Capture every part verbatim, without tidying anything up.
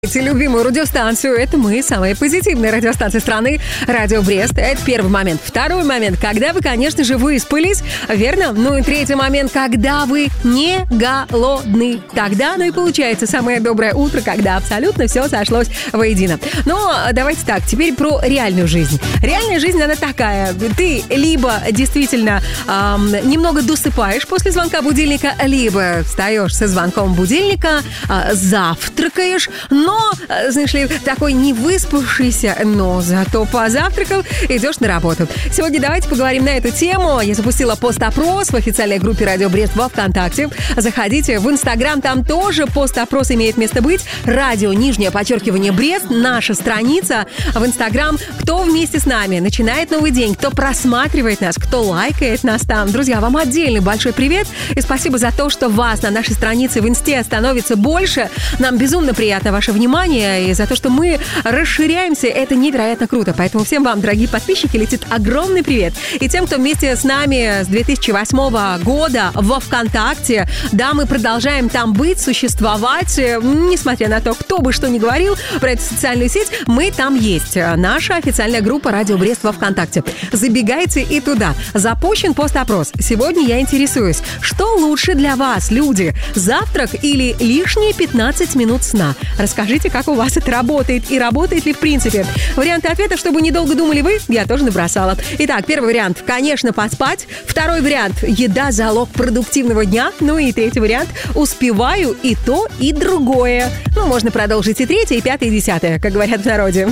Любимую радиостанцию. Это мы, самая позитивная радиостанция страны, Радио Брест. Это первый момент. Второй момент, когда вы, конечно же, выспались, верно? Ну и третий момент, когда вы не голодны. Тогда, ну и получается самое доброе утро, когда абсолютно все сошлось воедино. Но давайте так, теперь про реальную жизнь. Реальная жизнь, она такая. Ты либо действительно эм, немного досыпаешь после звонка будильника, либо встаешь со звонком будильника, э, завтракаешь, но Но, знаешь ли, такой не выспавшийся, но зато позавтракал, идешь на работу. Сегодня давайте поговорим на эту тему. Я запустила пост-опрос в официальной группе Радио Брест во ВКонтакте. Заходите в Инстаграм, там тоже пост-опрос имеет место быть. Радио, нижнее подчеркивание, Брест, наша страница в Инстаграм. Кто вместе с нами начинает новый день, кто просматривает нас, кто лайкает нас там. Друзья, вам отдельный большой привет и спасибо за то, что вас на нашей странице в Инсте становится больше. Нам безумно приятно ваше внимание. Внимание и за то, что мы расширяемся, это невероятно круто. Поэтому всем вам, дорогие подписчики, летит огромный привет. И тем, кто вместе с нами с две тысячи восьмого года во ВКонтакте, да, мы продолжаем там быть, существовать, несмотря на то, кто бы что ни говорил про эту социальную сеть, мы там есть. Наша официальная группа Радио Брест во ВКонтакте. Забегайте и туда. Запущен пост-опрос. Сегодня я интересуюсь, что лучше для вас, люди? Завтрак или лишние пятнадцать минут сна? Расскажите, как у вас это работает и работает ли в принципе. Варианты ответа, чтобы недолго думали вы, я тоже набросала. Итак, первый вариант, конечно, поспать. Второй вариант, еда – залог продуктивного дня. Ну и третий вариант, успеваю и то, и другое. Ну, можно продолжить и третье, и пятое, и десятое, как говорят в народе.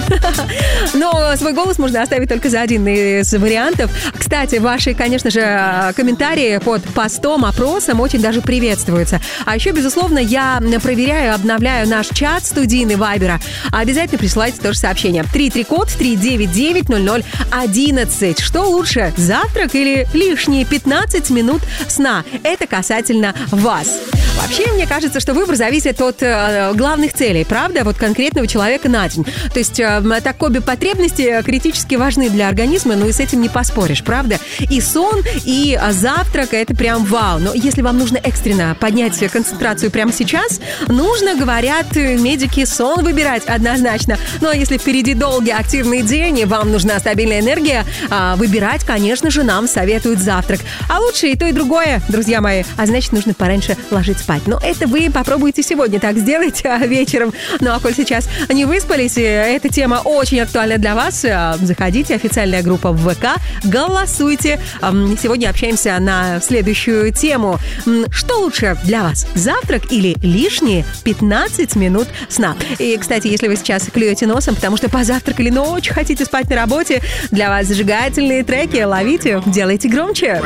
Но свой голос можно оставить только за один из вариантов. Кстати, ваши, конечно же, комментарии под постом, опросом очень даже приветствуются. А еще, безусловно, я проверяю, обновляю наш чат студийный Вайбера. Обязательно присылайте тоже сообщение. три три код три девять девять ноль ноль одиннадцать. Что лучше, завтрак или лишние пятнадцать минут сна? Это касательно вас. Вообще, мне кажется, что выбор зависит от э, главных целей, правда? Вот конкретного человека на день. То есть, э, так обе потребности критически важны для организма, но и с этим не поспоришь, правда? И сон, и э, завтрак – это прям вау. Но если вам нужно экстренно поднять концентрацию прямо сейчас, нужно, говорят медики, сон выбирать однозначно. Ну, а если впереди долгий активный день, и вам нужна стабильная энергия, э, выбирать, конечно же, нам советуют завтрак. А лучше и то, и другое, друзья мои. А значит, нужно пораньше ложиться спать. Но это вы попробуйте сегодня так сделать а вечером. Ну, а коль сейчас не выспались, эта тема очень актуальна для вас, заходите, официальная группа в ВК, голосуйте. Сегодня общаемся на следующую тему. Что лучше для вас, завтрак или лишние пятнадцать минут сна? И, кстати, если вы сейчас клюете носом, потому что позавтракали, но очень хотите спать на работе, для вас зажигательные треки, ловите, делайте громче.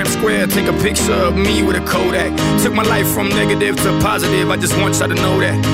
Of me with a Kodak. Took my life from negative to positive. I just want y'all to know that.